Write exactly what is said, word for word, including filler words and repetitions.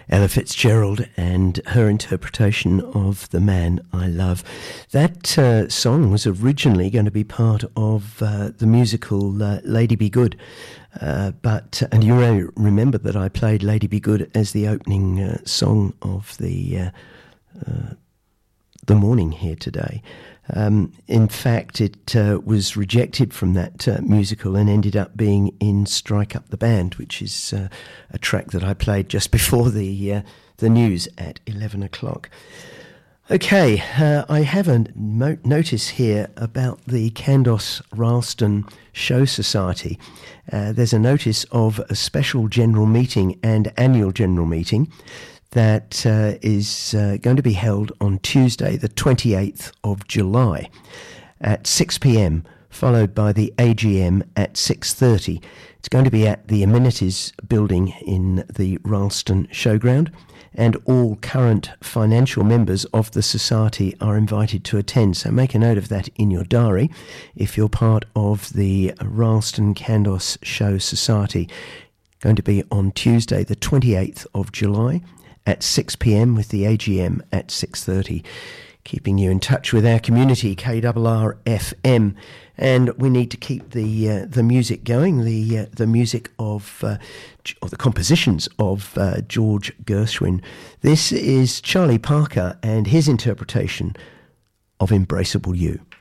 Ella Fitzgerald and her interpretation of The Man I Love. That uh, song was originally going to be part of uh, the musical uh, Lady Be Good. Uh, but, and you may remember that I played Lady Be Good as the opening uh, song of the, uh, uh, the morning here today. Um, in fact, it uh, was rejected from that uh, musical and ended up being in Strike Up the Band, which is uh, a track that I played just before the uh, the news at eleven o'clock. Okay, uh, I have a mo- notice here about the Kandos Ralston Show Society. Uh, there's a notice of a special general meeting and annual general meeting that uh, is uh, going to be held on Tuesday, the twenty-eighth of July at six p.m, followed by the A G M at six thirty. It's going to be at the Amenities Building in the Ralston Showground, and all current financial members of the Society are invited to attend. So make a note of that in your diary if you're part of the Ralston Kandos Show Society. Going to be on Tuesday, the twenty-eighth of July, at six p.m. with the A G M at six thirty. Keeping you in touch with our community, K R R F M, and we need to keep the uh, the music going. The uh, the music of uh, or the compositions of uh, George Gershwin. This is Charlie Parker and his interpretation of "Embraceable You."